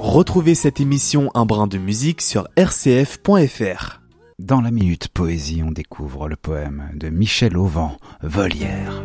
Retrouvez cette émission Un brin de musique sur rcf.fr. Dans la Minute Poésie, on découvre le poème de Michel Auvent, Volière.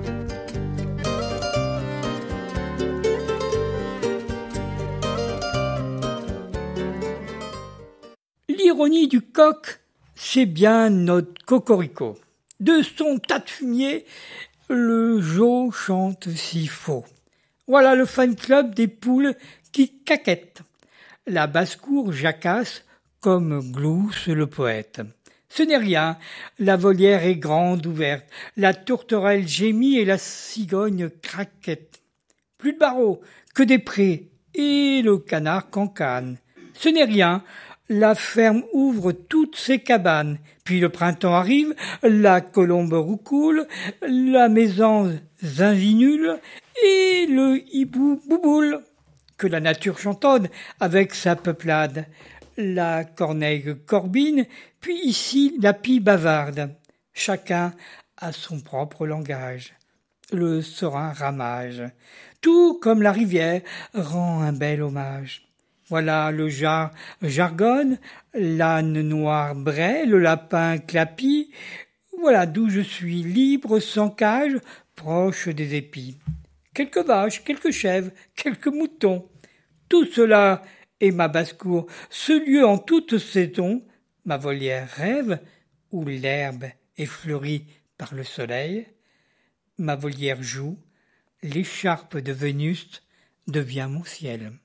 L'ironie du coq, c'est bien notre cocorico. De son tas de fumier, le jo chante si faux. Voilà le fan club des poules qui caquettent. La basse-cour jacasse comme glousse le poète. Ce n'est rien, la volière est grande ouverte, la tourterelle gémit et la cigogne craquette. Plus de barreaux que des prés et le canard cancane. Ce n'est rien, la ferme ouvre toutes ses cabanes. Puis le printemps arrive, la colombe roucoule, la mésange zinzinule et le hibou bouboule. Que la nature chantonne avec sa peuplade. La corneille corbine, puis ici la pie bavarde. Chacun a son propre langage. Le serein ramage, tout comme la rivière, rend un bel hommage. Voilà le jargonne, l'âne noir brait, le lapin clapit. Voilà d'où je suis libre, sans cage, proche des épis. Quelques vaches, quelques chèvres, quelques moutons. Tout cela est ma basse-cour, ce lieu en toute saison, ma volière rêve, où l'herbe est fleurie par le soleil. Ma volière joue, l'écharpe de Vénus devient mon ciel.